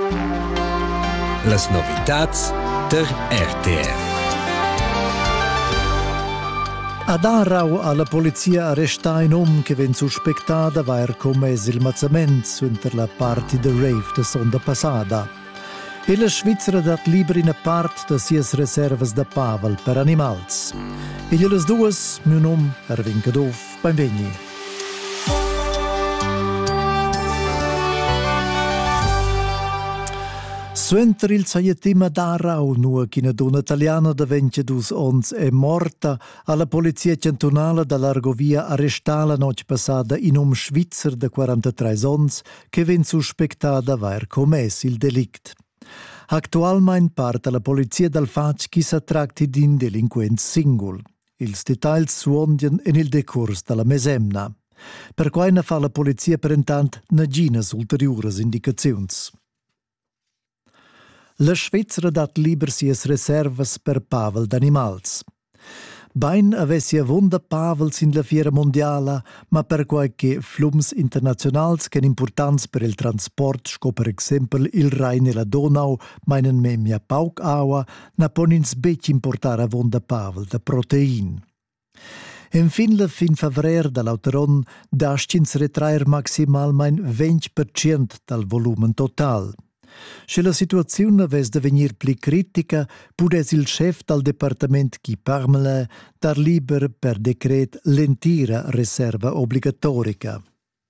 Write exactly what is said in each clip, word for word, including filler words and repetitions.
Las novitats der R T R. Ad Aarau alla polizia arresta un om che ven suspectada vair commes il mazzament suenter la party de rave de sonda passada. E la Svizzera dat liber in a part de sias reservas de pavel per animals. E gliele duas, mio nom, Erwin Cadov, benvegni. Suenter il Saietima d'Aarau, nua ch'ina donna italiana de ventidus ons è morta, alla polizia cantonala dall'Argovia arresta la noche passada in un svizzer de quarantatré ons che ven suspectada vair commes il delict. Actualmein parta la polizia dal fatg chi s'attracti din delinquent singul. Ils details suondien en il decurs dalla mesemna. Per quai ne fa la polizia per intant naginas ulteriores indicaziuns. La Svizzera dat liber sias reservas per pavel d'animals. Bain avessi avunda pavels in la fiera mondiala, ma per qualche flums internazionals che importants per il transport, sco per exempel il Rhein e la Donau, meinen memia pauc aua, na ponins bec importar avunda pavel da protein. En fin la fin favrer dall'auteron dascins retraer maximalmein venti per cent dal volumen total. Se la situazione avesse da venir pli critica, pudes il chef dal departament chi parmela dar liber per decret l'entira reserva obligatorica.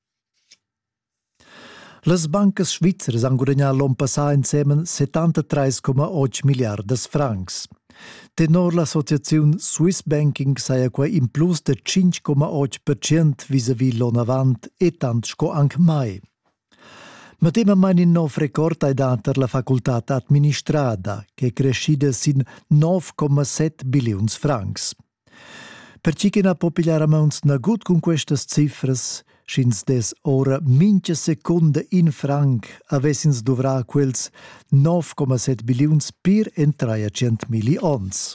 Las bancas svizzeras han guadagnat l'on passà insemen settantatré komma otto miliardas francs. Tenor l'associazione Swiss Banking saia qua in plus de cinque komma otto per cent vis-à-vis l'on avant e tant sco anche mai. Ma tema mai in nov record ai dater la facultà administrada, che crescida sin nove komma sette bilions francs. Per chi che na popolarameunts na gut con questas cifras, schins des ora mincha secunda in franc avessins dovrà quels nove komma sette bilions per entreiacent milions.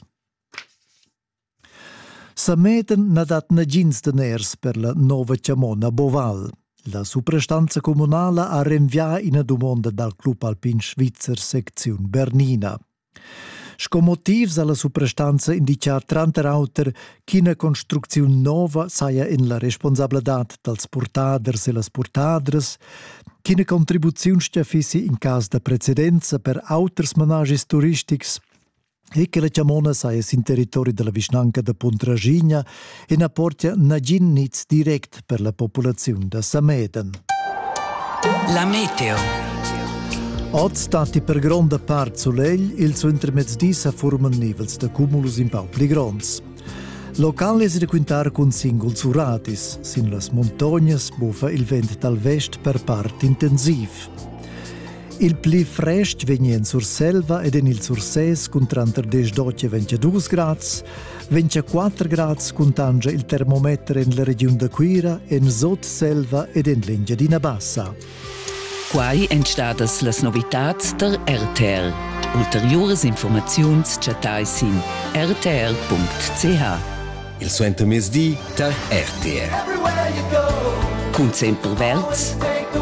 Sameten na dat na gins deners per la nova Chamona Boval. La suprastanza comunala ha rinviato una domanda dal Club Alpin Svizzer sezione Bernina. Sco motivs alla suprastanza indica trant'auter che una costruzione nuova saia in la responsabilità dels portaders e las portadres, che una contribuzione stafissi in caso de precedenza per auters menagis turistics e che la Chamona saia in territorio della vicinanza de Puntragigna e ne porta nagin nits direct per la popolazione da Sameden. La meteo. Oggi stati per grande parte solegl, il suo intermezz'dì forman nivels de cumulus in pau pli gronds. Locale si da quintar con singuls uratis, sin las montagnas bufa il vent dal vest per parte intensiv. Il pli frest venien sur selva ed en il surses con trentadue ventidue grads, ventiquattro grads contangia il termometer in la regione de Quira, en sot selva ed en l'Engiadina Bassa. Quai entstadas las novitats der R T R. Ulteriores informaziuns chatais in r t r punct c h. Il suento mesdì der R T R. Cun sempre verts,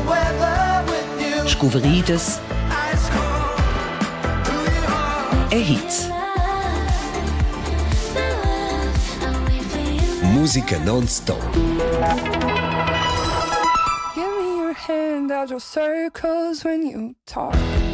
scuveridas e hits. Musica non-stop. Give me your hand out your circles when you talk.